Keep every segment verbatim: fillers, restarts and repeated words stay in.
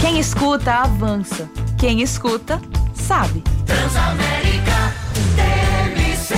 Quem escuta, avança. Quem escuta, sabe. Transamérica T M C.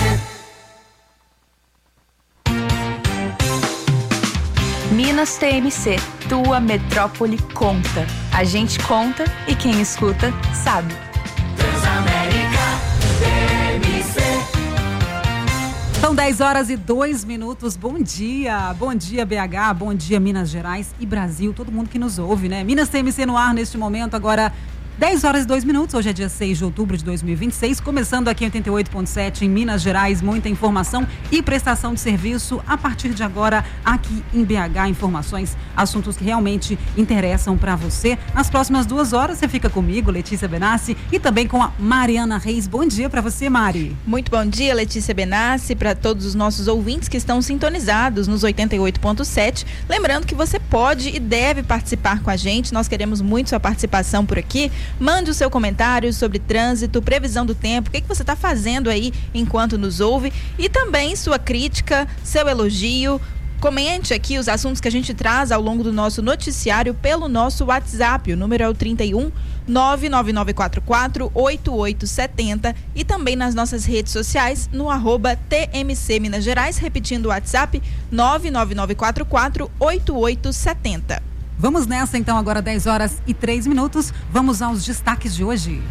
Minas T M C, tua metrópole conta. A gente conta e quem escuta, sabe. Transamérica T M C. São dez horas e dois minutos. Bom dia, bom dia B H, bom dia Minas Gerais e Brasil, todo mundo que nos ouve, né? Minas T M C no ar neste momento, agora dez horas e dois minutos, hoje é dia seis de outubro de dois mil e vinte e seis, começando aqui em oitenta e oito ponto sete em Minas Gerais, muita informação e prestação de serviço a partir de agora aqui em B H, informações, assuntos que realmente interessam para você. Nas próximas duas horas você fica comigo, Letícia Benassi, e também com a Mariana Reis. Bom dia para você, Mari. Muito bom dia, Letícia Benassi, para todos os nossos ouvintes que estão sintonizados nos oitenta e oito ponto sete. Lembrando que você pode e deve participar com a gente, nós queremos muito sua participação por aqui. Mande o seu comentário sobre trânsito, previsão do tempo, o que, que você está fazendo aí enquanto nos ouve e também sua crítica, seu elogio. Comente aqui os assuntos que a gente traz ao longo do nosso noticiário pelo nosso WhatsApp. O número é o trinta e um, nove nove nove quatro quatro, oito oito sete zero e também nas nossas redes sociais no arroba T M C Minas Gerais, repetindo o WhatsApp nove nove nove quatro quatro, oito oito sete zero. Vamos nessa então, agora dez horas e três minutos. Vamos aos destaques de hoje.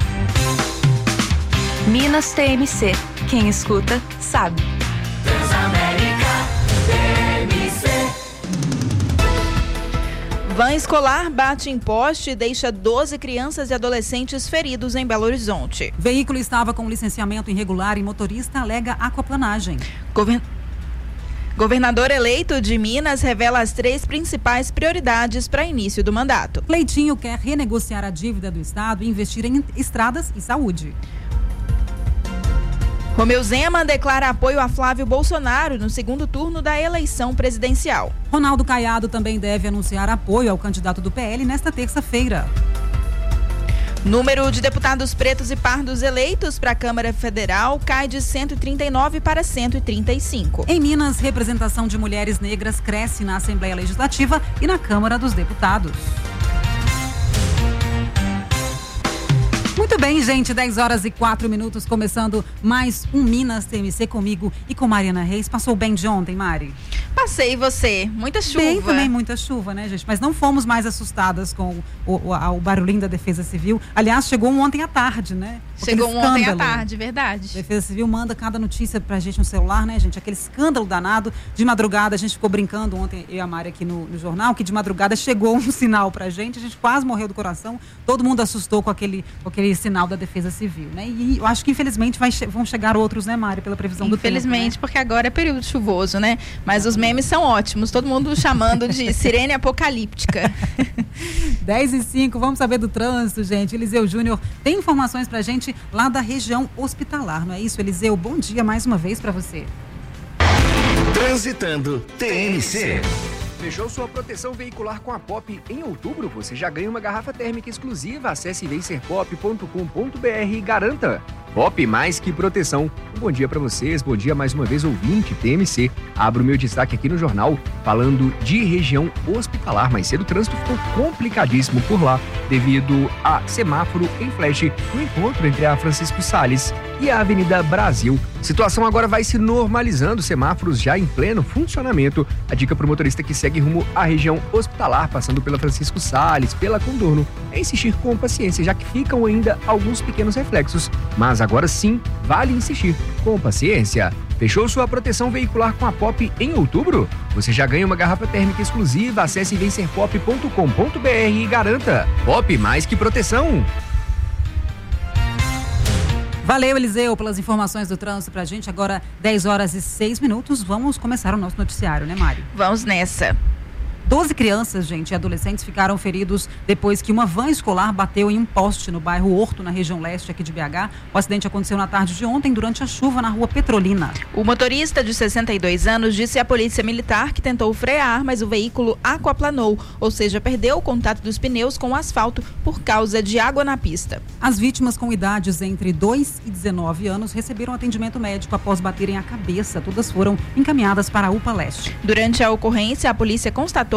Minas T M C, quem escuta, sabe. Transamérica T M C. Van escolar bate em poste e deixa doze crianças e adolescentes feridos em Belo Horizonte. Veículo estava com licenciamento irregular e motorista alega aquaplanagem. Govern... Governador eleito de Minas revela as três principais prioridades para início do mandato. Cleitinho quer renegociar a dívida do Estado e investir em estradas e saúde. Romeu Zema declara apoio a Flávio Bolsonaro no segundo turno da eleição presidencial. Ronaldo Caiado também deve anunciar apoio ao candidato do P L nesta terça-feira. Número de deputados pretos e pardos eleitos para a Câmara Federal cai de cento e trinta e nove para cento e trinta e cinco. Em Minas, representação de mulheres negras cresce na Assembleia Legislativa e na Câmara dos Deputados. Muito bem, gente, dez horas e quatro minutos, começando mais um Minas T M C comigo e com Mariana Reis. Passou bem de ontem, Mari? Passei, você. Muita chuva. Bem, também muita chuva, né, gente? Mas não fomos mais assustadas com o, o, o barulhinho da Defesa Civil. Aliás, chegou um ontem à tarde, né? Chegou um ontem à tarde, verdade. A Defesa Civil manda cada notícia pra gente no celular, né, gente? Aquele escândalo danado. De madrugada, a gente ficou brincando ontem, eu e a Mari aqui no, no jornal, que de madrugada chegou um sinal pra gente, a gente quase morreu do coração. Todo mundo assustou com aquele, com aquele sinal da Defesa Civil, né? E eu acho que, infelizmente, vai, vão chegar outros, né, Mari, pela previsão do tempo. Infelizmente, né? Porque agora é período chuvoso, né? Mas os memes são ótimos, todo mundo chamando de sirene apocalíptica. dez e cinco, vamos saber do trânsito, gente. Eliseu Júnior tem informações pra gente lá da região hospitalar, não é isso, Eliseu? Bom dia mais uma vez pra você. Transitando T M C. Fechou sua proteção veicular com a Pop em outubro? Você já ganha uma garrafa térmica exclusiva. Acesse vencer pop ponto com ponto b r e garanta. Pop, mais que proteção. Um bom dia para vocês, bom dia mais uma vez, ouvinte T M C. Abro o meu destaque aqui no jornal, falando de região hospitalar. Mais cedo o trânsito ficou complicadíssimo por lá, devido a semáforo em flash no encontro entre a Francisco Salles e a Avenida Brasil. Situação agora vai se normalizando, semáforos já em pleno funcionamento. A dica para o motorista que segue rumo à região hospitalar, passando pela Francisco Salles, pela Contorno, é insistir com paciência, já que ficam ainda alguns pequenos reflexos. Mas agora sim, vale insistir com paciência. Fechou sua proteção veicular com a Pop em outubro? Você já ganha uma garrafa térmica exclusiva. Acesse vencer pop ponto com ponto b r e garanta. Pop, mais que proteção. Valeu, Eliseu, pelas informações do trânsito pra gente. Agora, dez horas e seis minutos. Vamos começar o nosso noticiário, né, Mari? Vamos nessa. doze crianças, gente, e adolescentes ficaram feridos depois que uma van escolar bateu em um poste no bairro Horto, na região leste aqui de B H. O acidente aconteceu na tarde de ontem, durante a chuva, na rua Petrolina. O motorista de sessenta e dois anos disse à polícia militar que tentou frear, mas o veículo aquaplanou, ou seja, perdeu o contato dos pneus com o asfalto por causa de água na pista. As vítimas com idades entre dois e dezenove anos receberam atendimento médico após baterem a cabeça. Todas foram encaminhadas para a U P A Leste. Durante a ocorrência, a polícia constatou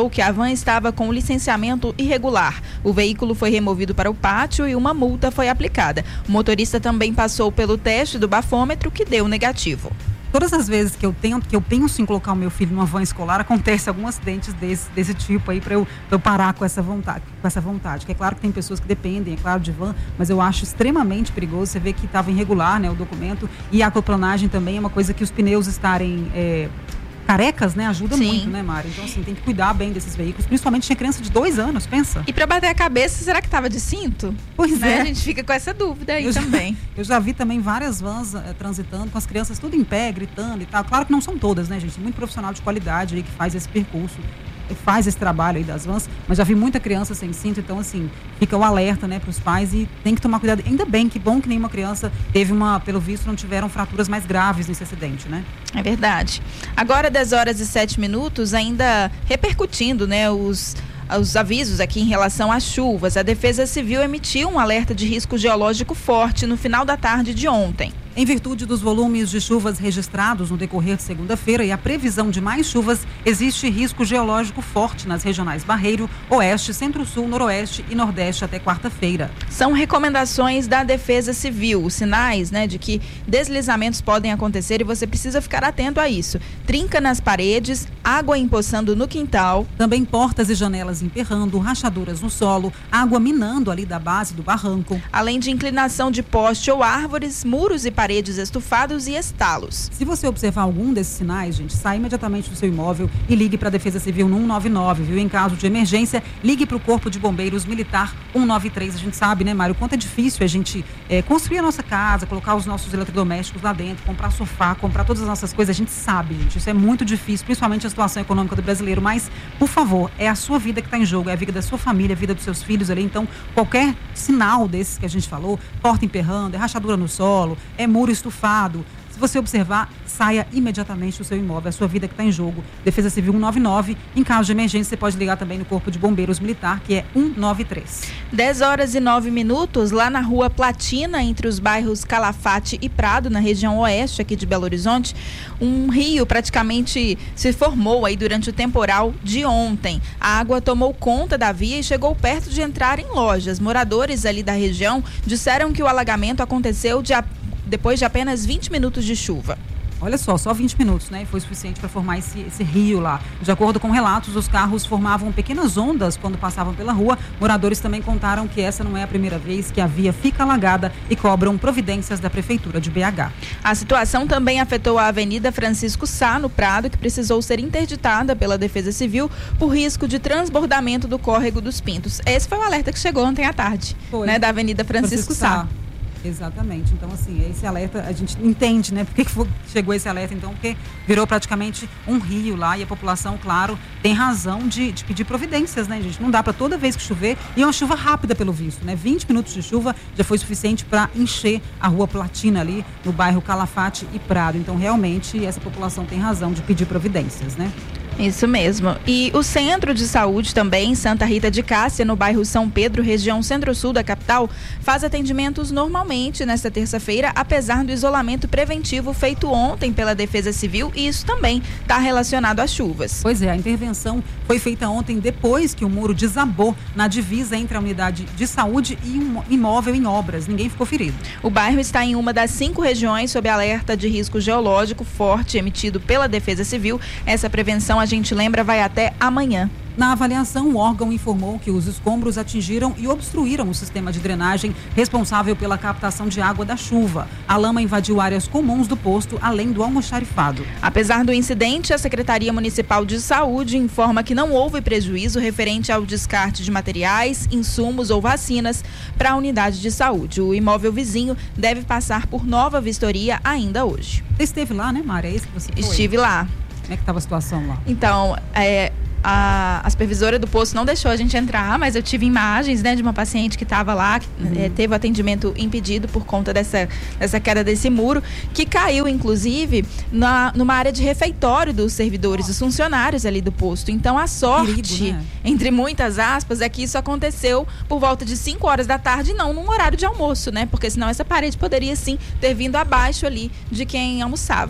informação que a van estava com licenciamento irregular. O veículo foi removido para o pátio e uma multa foi aplicada. O motorista também passou pelo teste do bafômetro, que deu negativo. Todas as vezes que eu tento, que eu penso em colocar o meu filho numa van escolar, acontece alguns acidentes desse, desse tipo aí para eu, eu parar com essa vontade, com essa vontade. Que é claro que tem pessoas que dependem, é claro, de van, mas eu acho extremamente perigoso. Você vê que estava irregular, né, o documento, e a aquaplanagem também é uma coisa que os pneus estarem é, carecas, né, ajuda Sim. muito, né, Mari? Então, assim, tem que cuidar bem desses veículos, principalmente tinha criança de dois anos, pensa. E para bater a cabeça, será que estava de cinto? Pois né? é. A gente fica com essa dúvida aí eu também. Já, eu já vi também várias vans é, transitando com as crianças tudo em pé, gritando e tal. Claro que não são todas, né, gente? Tem muito profissional de qualidade aí que faz esse percurso, faz esse trabalho aí das vans, mas já vi muita criança sem cinto, então assim, fica o alerta, né, para os pais e tem que tomar cuidado. Ainda bem, que bom que nenhuma criança teve uma, pelo visto, não tiveram fraturas mais graves nesse acidente, né? É verdade. Agora, dez horas e sete minutos, ainda repercutindo, né, os... os avisos aqui em relação às chuvas. A Defesa Civil emitiu um alerta de risco geológico forte no final da tarde de ontem. Em virtude dos volumes de chuvas registrados no decorrer de segunda-feira e a previsão de mais chuvas, existe risco geológico forte nas regionais Barreiro, Oeste, Centro-Sul, Noroeste e Nordeste até quarta-feira. São recomendações da Defesa Civil, os sinais, né, de que deslizamentos podem acontecer e você precisa ficar atento a isso. Trinca nas paredes, água empoçando no quintal. Também portas e janelas emperrando, rachaduras no solo, água minando ali da base do barranco. Além de inclinação de poste ou árvores, muros e paredes paredes estufados e estalos. Se você observar algum desses sinais, gente, sai imediatamente do seu imóvel e ligue para a Defesa Civil no um nove nove, viu? Em caso de emergência, ligue para o Corpo de Bombeiros Militar um nove três. A gente sabe, né, Mário, quanto é difícil a gente é, construir a nossa casa, colocar os nossos eletrodomésticos lá dentro, comprar sofá, comprar todas as nossas coisas. A gente sabe, gente, isso é muito difícil, principalmente a situação econômica do brasileiro. Mas, por favor, é a sua vida que está em jogo, é a vida da sua família, a vida dos seus filhos ali. Então, qualquer sinal desses que a gente falou, porta emperrando, é rachadura no solo, é muro estufado. Se você observar, saia imediatamente do seu imóvel. É a sua vida que está em jogo. Defesa Civil um nove nove. Em caso de emergência, você pode ligar também no Corpo de Bombeiros Militar, que é um nove três. dez horas e nove minutos, lá na rua Platina, entre os bairros Calafate e Prado, na região oeste aqui de Belo Horizonte, um rio praticamente se formou aí durante o temporal de ontem. A água tomou conta da via e chegou perto de entrar em lojas. Moradores ali da região disseram que o alagamento aconteceu de a depois de apenas vinte minutos de chuva. Olha só, só vinte minutos, né? Foi suficiente para formar esse, esse rio lá. De acordo com relatos, os carros formavam pequenas ondas quando passavam pela rua. Moradores também contaram que essa não é a primeira vez que a via fica alagada e cobram providências da Prefeitura de B H. A situação também afetou a Avenida Francisco Sá, no Prado, que precisou ser interditada pela Defesa Civil por risco de transbordamento do Córrego dos Pintos. Esse foi o alerta que chegou ontem à tarde, né, da Avenida Francisco, Francisco Sá. Sá. Exatamente, então assim, esse alerta, a gente entende, né, por que chegou esse alerta, então, porque virou praticamente um rio lá e a população, claro, tem razão de, de pedir providências, né, gente, não dá para toda vez que chover, e é uma chuva rápida pelo visto, né, vinte minutos de chuva já foi suficiente para encher a rua Platina ali, no bairro Calafate e Prado, então realmente essa população tem razão de pedir providências, né. Isso mesmo. E o Centro de Saúde também, Santa Rita de Cássia, no bairro São Pedro, região centro-sul da capital, faz atendimentos normalmente nesta terça-feira, apesar do isolamento preventivo feito ontem pela Defesa Civil, e isso também está relacionado às chuvas. Pois é, a intervenção foi feita ontem depois que o muro desabou na divisa entre a unidade de saúde e um imóvel em obras. Ninguém ficou ferido. O bairro está em uma das cinco regiões sob alerta de risco geológico forte emitido pela Defesa Civil. Essa prevenção, a gente lembra, vai até amanhã. Na avaliação, o órgão informou que os escombros atingiram e obstruíram o sistema de drenagem responsável pela captação de água da chuva. A lama invadiu áreas comuns do posto, além do almoxarifado. Apesar do incidente, a Secretaria Municipal de Saúde informa que não houve prejuízo referente ao descarte de materiais, insumos ou vacinas para a unidade de saúde. O imóvel vizinho deve passar por nova vistoria ainda hoje. Você esteve lá, né, Mária? É isso que você foi? Estive lá. Como é que estava a situação lá? Então, é... A, a supervisora do posto não deixou a gente entrar, mas eu tive imagens, né, de uma paciente que estava lá, que uhum. é, teve o atendimento impedido por conta dessa, dessa queda desse muro, que caiu, inclusive, na, numa área de refeitório dos servidores, dos funcionários ali do posto. Então, a sorte, Perigo, né? entre muitas aspas, é que isso aconteceu por volta de cinco horas da tarde, não num horário de almoço, né? Porque senão essa parede poderia, sim, ter vindo abaixo ali de quem almoçava.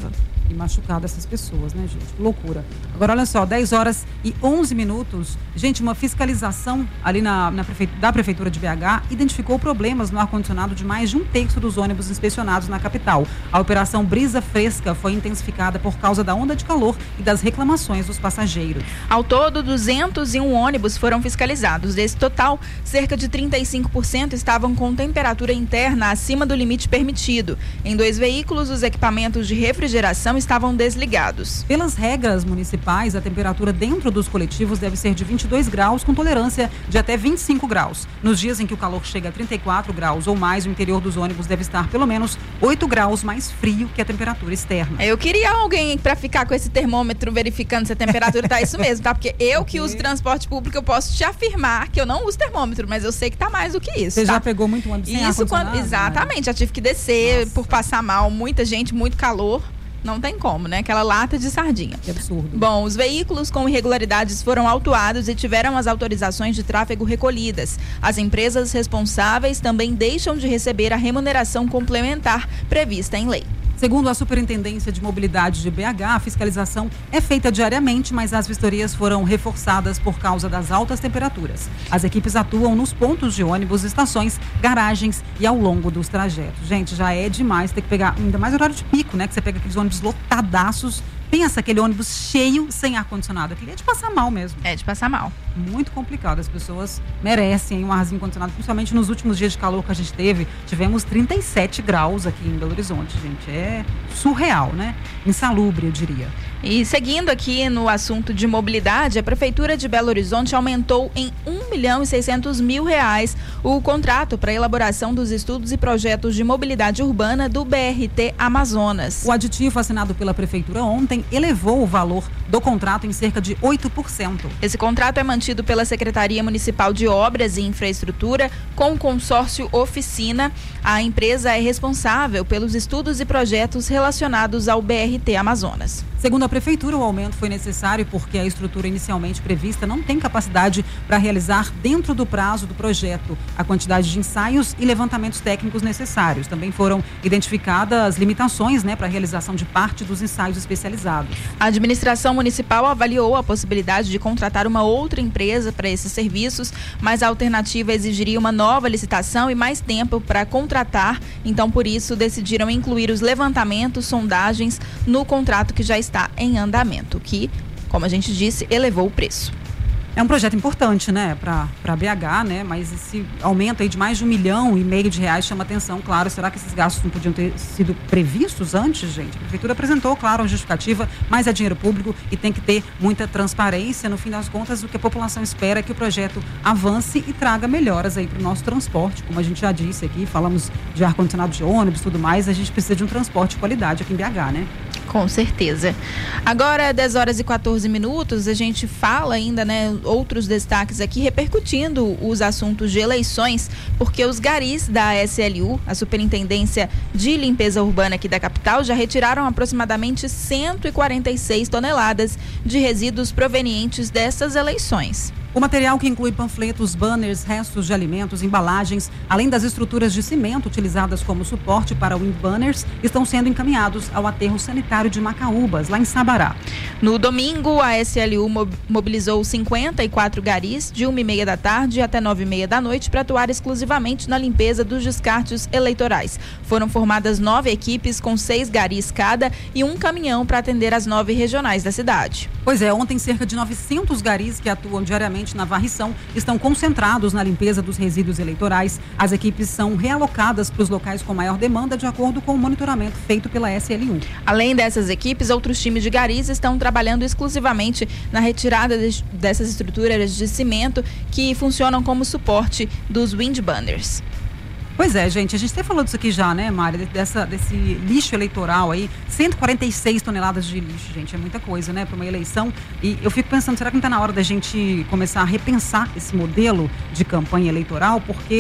e machucado essas pessoas, né, gente? Que loucura. Agora, olha só, dez horas e onze minutos. Gente, uma fiscalização ali na, na prefeitura, da Prefeitura de B H identificou problemas no ar-condicionado de mais de um terço dos ônibus inspecionados na capital. A operação Brisa Fresca foi intensificada por causa da onda de calor e das reclamações dos passageiros. Ao todo, duzentos e um ônibus foram fiscalizados. Desse total, cerca de trinta e cinco por cento estavam com temperatura interna acima do limite permitido. Em dois veículos, os equipamentos de refrigeração estavam desligados. Pelas regras municipais, a temperatura dentro dos coletivos deve ser de vinte e dois graus, com tolerância de até vinte e cinco graus. Nos dias em que o calor chega a trinta e quatro graus ou mais, o interior dos ônibus deve estar pelo menos oito graus mais frio que a temperatura externa. Eu queria alguém para ficar com esse termômetro verificando se a temperatura tá isso mesmo, tá? Porque eu que uso transporte público, eu posso te afirmar que eu não uso termômetro, mas eu sei que tá mais do que isso. Você tá? já pegou muito ônibus sem Isso quando, exatamente, né? Já tive que descer. Nossa. Por passar mal, muita gente, muito calor, não tem como, né? Aquela lata de sardinha. Que absurdo. Bom, os veículos com irregularidades foram autuados e tiveram as autorizações de tráfego recolhidas. As empresas responsáveis também deixam de receber a remuneração complementar prevista em lei. Segundo a Superintendência de Mobilidade de B H, a fiscalização é feita diariamente, mas as vistorias foram reforçadas por causa das altas temperaturas. As equipes atuam nos pontos de ônibus, estações, garagens e ao longo dos trajetos. Gente, já é demais ter que pegar, ainda mais horário de pico, né? Que você pega aqueles ônibus lotadaços. Pensa aquele ônibus cheio, sem ar-condicionado. Aquele é de passar mal mesmo. É de passar mal. Muito complicado. As pessoas merecem um arzinho condicionado, principalmente nos últimos dias de calor que a gente teve. Tivemos trinta e sete graus aqui em Belo Horizonte, gente. É surreal, né? Insalubre, eu diria. E seguindo aqui no assunto de mobilidade, a Prefeitura de Belo Horizonte aumentou em um milhão e seiscentos mil reais o contrato para a elaboração dos estudos e projetos de mobilidade urbana do B R T Amazonas. O aditivo assinado pela Prefeitura ontem elevou o valor do contrato em cerca de oito por cento. Esse contrato é mantido pela Secretaria Municipal de Obras e Infraestrutura com o consórcio Oficina. A empresa é responsável pelos estudos e projetos relacionados ao B R T Amazonas. Segundo a Prefeitura, o aumento foi necessário porque a estrutura inicialmente prevista não tem capacidade para realizar dentro do prazo do projeto a quantidade de ensaios e levantamentos técnicos necessários. Também foram identificadas limitações, né, para a realização de parte dos ensaios especializados. A administração municipal avaliou a possibilidade de contratar uma outra empresa para esses serviços, mas a alternativa exigiria uma nova licitação e mais tempo para contratar. Então, por isso, decidiram incluir os levantamentos, sondagens no contrato que já está em andamento, que, como a gente disse, elevou o preço. É um projeto importante, né, para B H, né, mas esse aumento aí de mais de um milhão e meio de reais chama atenção, claro. Será que esses gastos não podiam ter sido previstos antes, gente? A Prefeitura apresentou, claro, a justificativa, mas é dinheiro público e tem que ter muita transparência. No fim das contas, o que a população espera é que o projeto avance e traga melhoras aí para o nosso transporte. Como a gente já disse aqui, falamos de ar-condicionado de ônibus e tudo mais, a gente precisa de um transporte de qualidade aqui em B H, né? Com certeza. Agora, dez horas e quatorze minutos, a gente fala ainda, né, outros destaques aqui, repercutindo os assuntos de eleições, porque os garis da S L U, a Superintendência de Limpeza Urbana aqui da capital, já retiraram aproximadamente cento e quarenta e seis toneladas de resíduos provenientes dessas eleições. O material, que inclui panfletos, banners, restos de alimentos, embalagens, além das estruturas de cimento utilizadas como suporte para wind banners, estão sendo encaminhados ao aterro sanitário de Macaúbas, lá em Sabará. No domingo, a S L U mobilizou cinquenta e quatro garis de uma e meia da tarde até nove e meia da noite para atuar exclusivamente na limpeza dos descartes eleitorais. Foram formadas nove equipes com seis garis cada e um caminhão para atender as nove regionais da cidade. Pois é, ontem cerca de novecentos garis que atuam diariamente na varrição estão concentrados na limpeza dos resíduos eleitorais. As equipes são realocadas para os locais com maior demanda de acordo com o monitoramento feito pela S L U. Além dessas equipes, outros times de garis estão trabalhando exclusivamente na retirada de, dessas estruturas de cimento que funcionam como suporte dos wind banners. Pois é, gente, a gente até falou disso aqui já, né, Mari, dessa, desse lixo eleitoral aí, cento e quarenta e seis toneladas de lixo, gente, é muita coisa, né, para uma eleição. E eu fico pensando, será que não está na hora da gente começar a repensar esse modelo de campanha eleitoral? Porque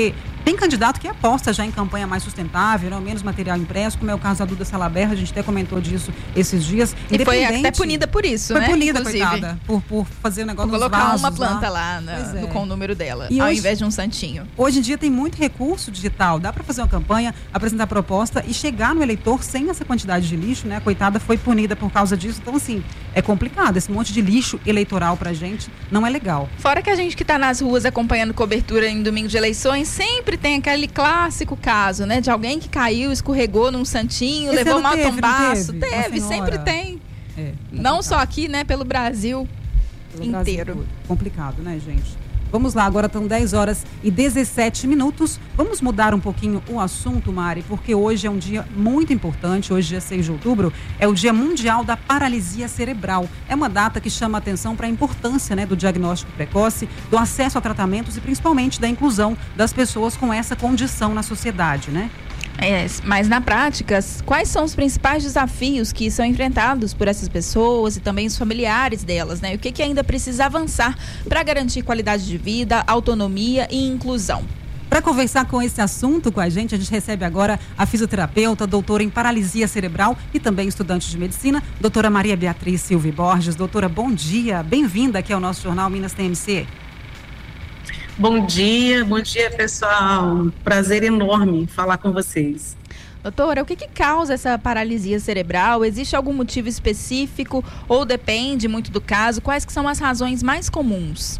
Tem candidato que aposta já em campanha mais sustentável, não menos material impresso, como é o caso da Duda Salaberra, a gente até comentou disso esses dias. E foi até punida por isso, foi né? Foi punida, Inclusive, coitada, por, por fazer um negócio por nos colocar vasos, uma planta lá, lá na, é. no, com o número dela, e ao hoje, invés de um santinho. Hoje em dia tem muito recurso digital, dá para fazer uma campanha, apresentar proposta e chegar no eleitor sem essa quantidade de lixo, né? A coitada foi punida por causa disso, então assim, é complicado, esse monte de lixo eleitoral pra gente não é legal. Fora que a gente que tá nas ruas acompanhando cobertura em domingo de eleições, sempre tem aquele clássico caso, né? De alguém que caiu, escorregou num santinho, Esse levou um teve, tombaço. Teve, teve sempre tem. É, não só aqui, né? Pelo Brasil pelo inteiro. Brasil, complicado, né, gente? Vamos lá, agora estão dez horas e dezessete minutos. Vamos mudar um pouquinho o assunto, Mari, porque hoje é um dia muito importante. Hoje, dia seis de outubro, é o Dia Mundial da Paralisia Cerebral. É uma data que chama a atenção para a importância, né, do diagnóstico precoce, do acesso a tratamentos e principalmente da inclusão das pessoas com essa condição na sociedade, né? É, mas na prática, quais são os principais desafios que são enfrentados por essas pessoas e também os familiares delas, né? O que, que ainda precisa avançar para garantir qualidade de vida, autonomia e inclusão? Para conversar com esse assunto com a gente, a gente recebe agora a fisioterapeuta, doutora em paralisia cerebral e também estudante de medicina, doutora Maria Beatriz Silva Borges. Doutora, bom dia, bem-vinda aqui ao nosso jornal Minas T M C. Bom dia, bom dia pessoal, prazer enorme falar com vocês. Doutora, o que, que causa essa paralisia cerebral? Existe algum motivo específico ou depende muito do caso? Quais que são as razões mais comuns?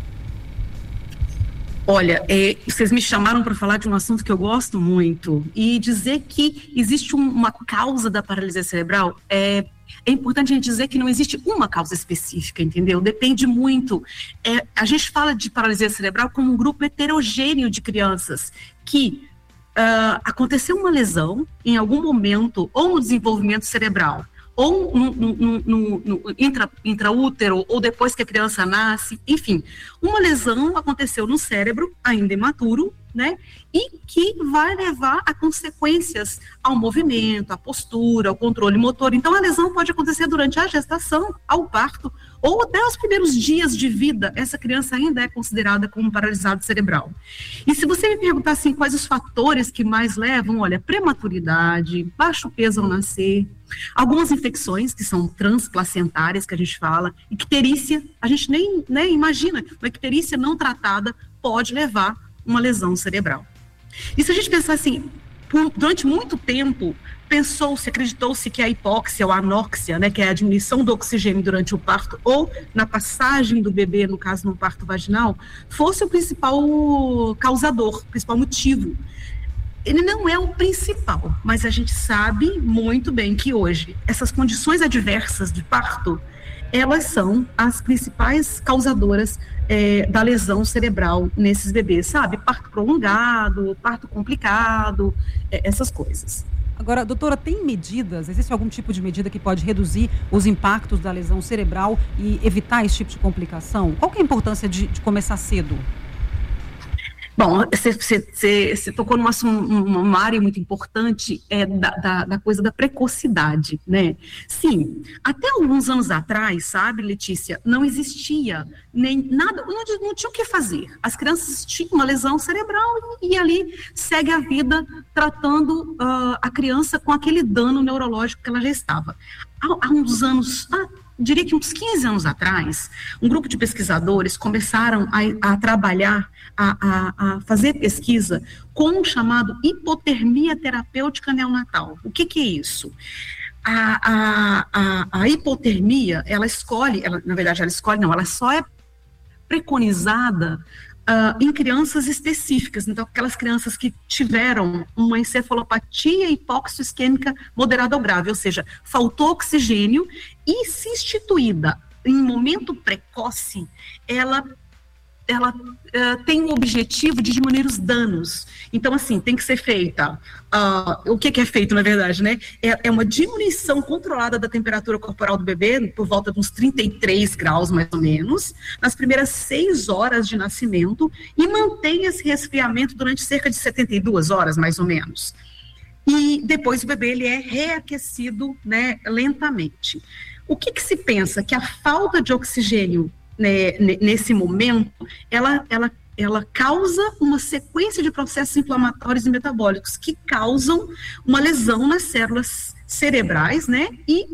Olha, é, vocês me chamaram para falar de um assunto que eu gosto muito e dizer que existe um, uma causa da paralisia cerebral é É importante a gente dizer que não existe uma causa específica, entendeu? Depende muito. É, a gente fala de paralisia cerebral como um grupo heterogêneo de crianças que uh, aconteceu uma lesão em algum momento, ou no desenvolvimento cerebral, ou no, no, no, no, no intra, intraútero, ou depois que a criança nasce, enfim. Uma lesão aconteceu no cérebro, ainda imaturo, né? E que vai levar a consequências ao movimento, à postura, ao controle motor. Então, a lesão pode acontecer durante a gestação, ao parto, ou até os primeiros dias de vida. Essa criança ainda é considerada como paralisado cerebral. E se você me perguntar assim, quais os fatores que mais levam, olha, prematuridade, baixo peso ao nascer, algumas infecções que são transplacentárias, que a gente fala, icterícia, a gente nem, nem imagina, uma icterícia não tratada pode levar uma lesão cerebral. E se a gente pensar assim, por, durante muito tempo, pensou-se, acreditou-se que a hipóxia ou a anóxia, né, que é a diminuição do oxigênio durante o parto, ou na passagem do bebê, no caso no parto vaginal, fosse o principal causador, o principal motivo. Ele não é o principal, mas a gente sabe muito bem que hoje, essas condições adversas de parto, elas são as principais causadoras é, da lesão cerebral nesses bebês, sabe? Parto prolongado, parto complicado, é, essas coisas. Agora, doutora, tem medidas, existe algum tipo de medida que pode reduzir os impactos da lesão cerebral e evitar esse tipo de complicação? Qual que é a importância de, de começar cedo? Bom, você tocou numa, numa área muito importante é, da, da, da coisa da precocidade, né? Sim, até alguns anos atrás, sabe, Letícia, não existia nem nada, não, não tinha o que fazer. As crianças tinham uma lesão cerebral e, e ali segue a vida tratando uh, a criança com aquele dano neurológico que ela já estava. Há, há uns anos... Ah, diria que uns quinze anos atrás, um grupo de pesquisadores começaram a, a trabalhar, a, a, a fazer pesquisa com o chamado hipotermia terapêutica neonatal. O que, que é isso? A, a, a, a hipotermia, ela escolhe, ela, na verdade ela escolhe, não, ela só é preconizada Uh, em crianças específicas, então aquelas crianças que tiveram uma encefalopatia hipóxico-isquêmica moderada ou grave, ou seja, faltou oxigênio e se instituída em momento precoce, ela, ela uh, tem o objetivo de diminuir os danos. Então, assim, tem que ser feita, uh, o que, que é feito, na verdade, né? É, é uma diminuição controlada da temperatura corporal do bebê, por volta de uns trinta e três graus, mais ou menos, nas primeiras seis horas de nascimento, e mantém esse resfriamento durante cerca de setenta e duas horas, mais ou menos. E depois o bebê, ele é reaquecido, né, lentamente. O que, que se pensa? Que a falta de oxigênio, né, nesse momento, ela, ela ela causa uma sequência de processos inflamatórios e metabólicos que causam uma lesão nas células cerebrais, né, e